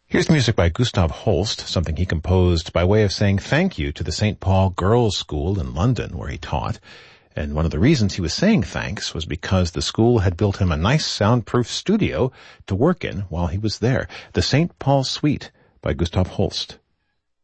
Here's music by Gustav Holst, something he composed by way of saying thank you to the St. Paul Girls' School in London, where he taught. And one of the reasons he was saying thanks was because the school had built him a nice soundproof studio to work in while he was there. The St. Paul Suite by Gustav Holst.